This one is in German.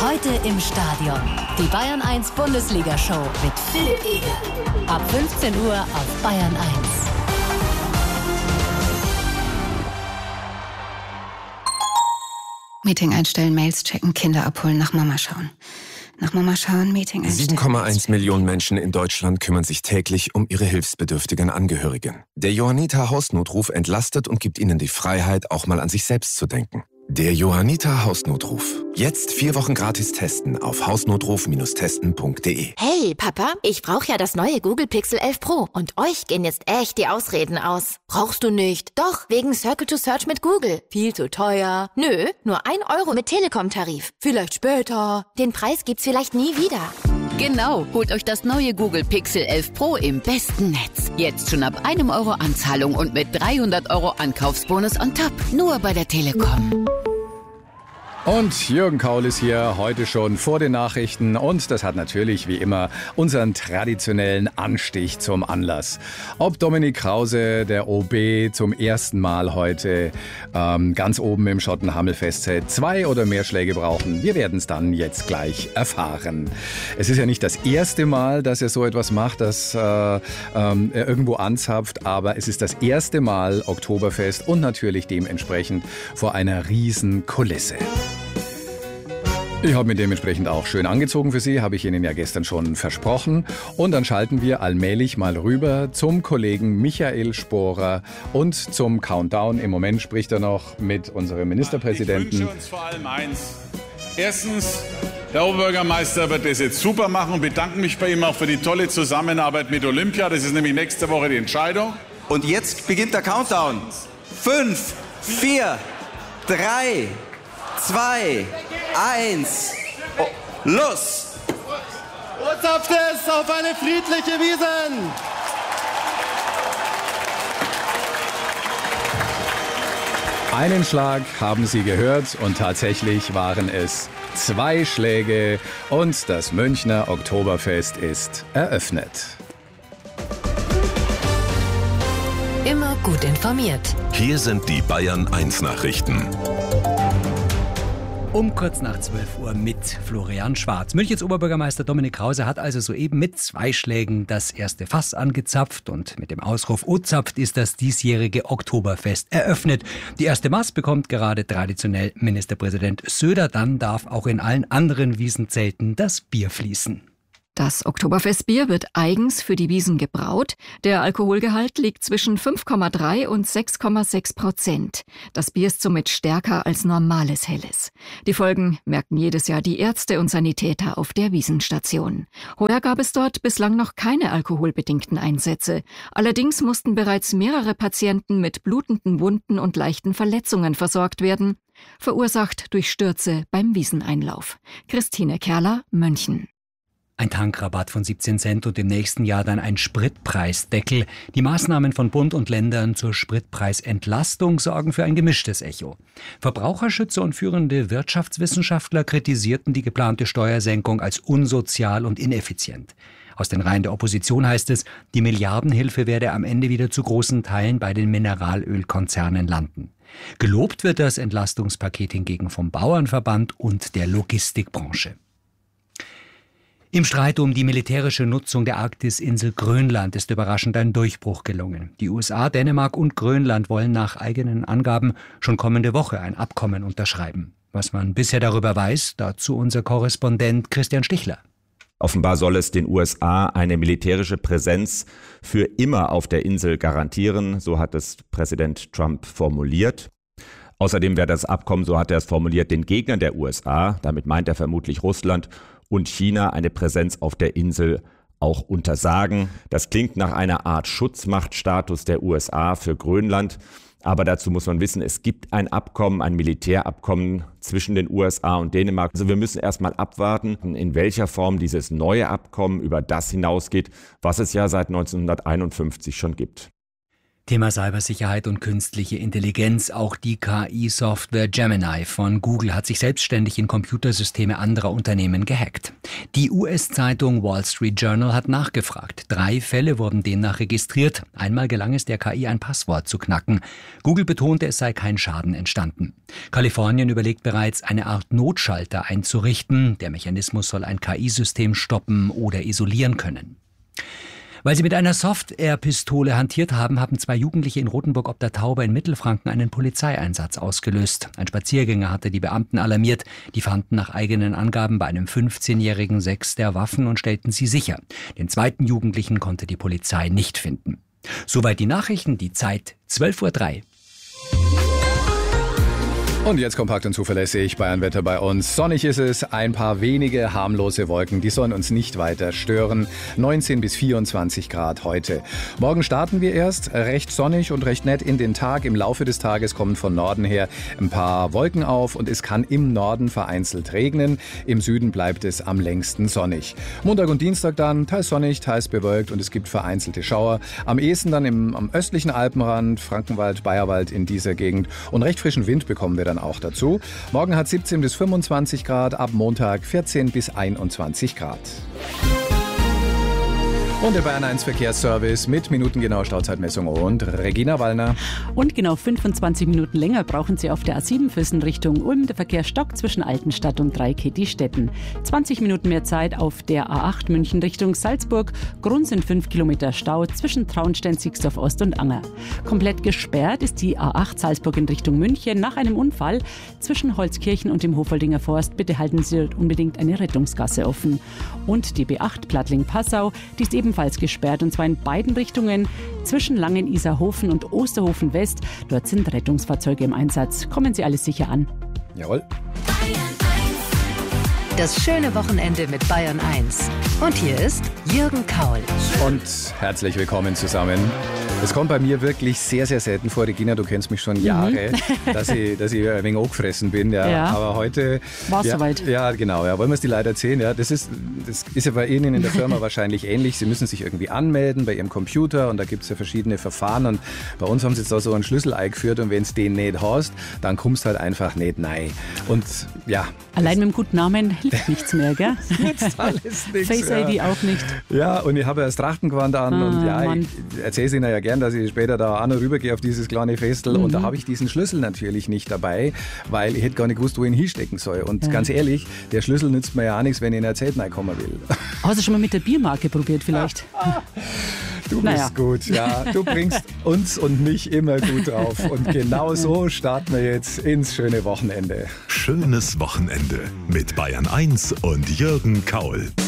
Heute im Stadion. Die Bayern 1 Bundesliga-Show mit Philipp Eger. Ab 15 Uhr auf Bayern 1. Meeting einstellen, Mails checken, Kinder abholen, nach Mama schauen. Nach Mama schauen, Meeting einstellen. 7,1 Millionen Menschen in Deutschland kümmern sich täglich um ihre hilfsbedürftigen Angehörigen. Der Johanniter Hausnotruf entlastet und gibt ihnen die Freiheit, auch mal an sich selbst zu denken. Der Johanniter Hausnotruf. Jetzt 4 Wochen gratis testen auf hausnotruf-testen.de. Hey, Papa, ich brauche ja das neue Google Pixel 11 Pro. Und euch gehen jetzt echt die Ausreden aus. Brauchst du nicht? Doch, wegen Circle to Search mit Google. Viel zu teuer. Nö, nur 1 Euro mit Telekom-Tarif. Vielleicht später. Den Preis gibt's vielleicht nie wieder. Genau, holt euch das neue Google Pixel 11 Pro im besten Netz. Jetzt schon ab 1 Euro Anzahlung und mit 300 Euro Ankaufsbonus on top. Nur bei der Telekom. Und Jürgen Kaul ist hier heute schon vor den Nachrichten und das hat natürlich wie immer unseren traditionellen Anstich zum Anlass. Ob Dominik Krause, der OB, zum ersten Mal heute ganz oben im Schottenhamel-Festzelt 2 oder mehr Schläge brauchen, wir werden es dann jetzt gleich erfahren. Es ist ja nicht das erste Mal, dass er so etwas macht, dass er irgendwo anzapft, aber es ist das erste Mal Oktoberfest und natürlich dementsprechend vor einer riesen Kulisse. Ich habe mich dementsprechend auch schön angezogen für Sie, habe ich Ihnen ja gestern schon versprochen. Und dann schalten wir allmählich mal rüber zum Kollegen Michael Sporer und zum Countdown. Im Moment spricht er noch mit unserem Ministerpräsidenten. Ich wünsche uns vor allem eins. Erstens, der Oberbürgermeister wird das jetzt super machen und bedanke mich bei ihm auch für die tolle Zusammenarbeit mit Olympia. Das ist nämlich nächste Woche die Entscheidung. Und jetzt beginnt der Countdown. 5, 4, 3, 2, 1, los! Zapft es auf eine friedliche Wiesn! Einen Schlag haben Sie gehört und tatsächlich waren es 2 Schläge und das Münchner Oktoberfest ist eröffnet. Immer gut informiert. Hier sind die Bayern 1 Nachrichten. Um kurz nach 12 Uhr mit Florian Schwarz. Münchens Oberbürgermeister Dominik Krause hat also soeben mit 2 Schlägen das erste Fass angezapft und mit dem Ausruf O-Zapft ist das diesjährige Oktoberfest eröffnet. Die erste Maß bekommt gerade traditionell Ministerpräsident Söder. Dann darf auch in allen anderen Wiesenzelten das Bier fließen. Das Oktoberfestbier wird eigens für die Wiesn gebraut. Der Alkoholgehalt liegt zwischen 5,3 und 6,6%. Das Bier ist somit stärker als normales Helles. Die Folgen merken jedes Jahr die Ärzte und Sanitäter auf der Wiesnstation. Heuer gab es dort bislang noch keine alkoholbedingten Einsätze. Allerdings mussten bereits mehrere Patienten mit blutenden Wunden und leichten Verletzungen versorgt werden, verursacht durch Stürze beim Wieseneinlauf. Christine Kerler, München. Ein Tankrabatt von 17 Cent und im nächsten Jahr dann ein Spritpreisdeckel. Die Maßnahmen von Bund und Ländern zur Spritpreisentlastung sorgen für ein gemischtes Echo. Verbraucherschützer und führende Wirtschaftswissenschaftler kritisierten die geplante Steuersenkung als unsozial und ineffizient. Aus den Reihen der Opposition heißt es, die Milliardenhilfe werde am Ende wieder zu großen Teilen bei den Mineralölkonzernen landen. Gelobt wird das Entlastungspaket hingegen vom Bauernverband und der Logistikbranche. Im Streit um die militärische Nutzung der Arktisinsel Grönland ist überraschend ein Durchbruch gelungen. Die USA, Dänemark und Grönland wollen nach eigenen Angaben schon kommende Woche ein Abkommen unterschreiben. Was man bisher darüber weiß, dazu unser Korrespondent Christian Stichler. Offenbar soll es den USA eine militärische Präsenz für immer auf der Insel garantieren, so hat es Präsident Trump formuliert. Außerdem wäre das Abkommen, so hat er es formuliert, den Gegnern der USA, damit meint er vermutlich Russland, und China eine Präsenz auf der Insel auch untersagen. Das klingt nach einer Art Schutzmachtstatus der USA für Grönland. Aber dazu muss man wissen, es gibt ein Abkommen, ein Militärabkommen zwischen den USA und Dänemark. Also wir müssen erstmal abwarten, in welcher Form dieses neue Abkommen über das hinausgeht, was es ja seit 1951 schon gibt. Thema Cybersicherheit und künstliche Intelligenz. Auch die KI-Software Gemini von Google hat sich selbstständig in Computersysteme anderer Unternehmen gehackt. Die US-Zeitung Wall Street Journal hat nachgefragt. 3 Fälle wurden demnach registriert. Einmal gelang es der KI, ein Passwort zu knacken. Google betonte, es sei kein Schaden entstanden. Kalifornien überlegt bereits, eine Art Notschalter einzurichten. Der Mechanismus soll ein KI-System stoppen oder isolieren können. Weil sie mit einer Soft-Air-Pistole hantiert haben, haben 2 Jugendliche in Rothenburg ob der Tauber in Mittelfranken einen Polizeieinsatz ausgelöst. Ein Spaziergänger hatte die Beamten alarmiert. Die fanden nach eigenen Angaben bei einem 15-Jährigen 6 der Waffen und stellten sie sicher. Den 2. Jugendlichen konnte die Polizei nicht finden. Soweit die Nachrichten, die Zeit 12:03 Uhr. Und jetzt kompakt und zuverlässig Bayernwetter bei uns. Sonnig ist es, ein paar wenige harmlose Wolken, die sollen uns nicht weiter stören. 19 bis 24 Grad heute. Morgen starten wir erst recht sonnig und recht nett in den Tag. Im Laufe des Tages kommen von Norden her ein paar Wolken auf und es kann im Norden vereinzelt regnen. Im Süden bleibt es am längsten sonnig. Montag und Dienstag dann teils sonnig, teils bewölkt und es gibt vereinzelte Schauer. Am ehesten dann am östlichen Alpenrand, Frankenwald, Bayerwald in dieser Gegend. Und recht frischen Wind bekommen wir dann auch dazu. Morgen hat 17 bis 25 Grad, ab Montag 14 bis 21 Grad. Und der Bayern 1 Verkehrsservice mit minutengenauer Stauzeitmessung und Regina Wallner. Und genau 25 Minuten länger brauchen Sie auf der A7 Füssen Richtung Ulm. Der Verkehr stockt zwischen Altenstadt und Dreiketi-Stetten. 20 Minuten mehr Zeit auf der A8 München Richtung Salzburg. Grund sind 5 Kilometer Stau zwischen Traunstein, Sixdorf Ost und Anger. Komplett gesperrt ist die A8 Salzburg in Richtung München nach einem Unfall zwischen Holzkirchen und dem Hofoldinger Forst. Bitte halten Sie unbedingt eine Rettungsgasse offen. Und die B8 Plattling-Passau, die ist ebenfalls gesperrt und zwar in beiden Richtungen zwischen Langen-Isarhofen und Osterhofen West. Dort sind Rettungsfahrzeuge im Einsatz. Kommen Sie alle sicher an. Jawohl. Das schöne Wochenende mit Bayern 1. Und hier ist Jürgen Kaul. Und herzlich willkommen zusammen. Es kommt bei mir wirklich sehr, sehr selten vor. Regina, du kennst mich schon Jahre, dass ich ein wenig angefressen bin. Ja. Aber heute... War es soweit. Ja, genau. Ja. Wollen wir es die Leute erzählen? Ja, das ist ja bei Ihnen in der Firma wahrscheinlich ähnlich. Sie müssen sich irgendwie anmelden bei Ihrem Computer und da gibt es ja verschiedene Verfahren. Und bei uns haben sie jetzt auch so einen Schlüssel eingeführt und wenn es den nicht hast, dann kommst du halt einfach nicht rein. Und ja... Allein mit einem guten Namen hilft nichts mehr, gell? Jetzt alles nichts. Face ID auch nicht. Ja, und ich habe ja das Trachtengewand an und ja, ich erzähle es Ihnen ja gern, dass ich später da auch noch rübergehe auf dieses kleine Festel und da habe ich diesen Schlüssel natürlich nicht dabei, weil ich hätte gar nicht gewusst, wo ich ihn hinstecken soll. Und ganz ehrlich, der Schlüssel nützt mir ja auch nichts, wenn ich in ein Zelt reinkommen will. Hast du schon mal mit der Biermarke probiert vielleicht? Du bist gut, ja. Du bringst uns und mich immer gut drauf. Und genau so starten wir jetzt ins schöne Wochenende. Schönes Wochenende mit Bayern 1 und Jürgen Kaul.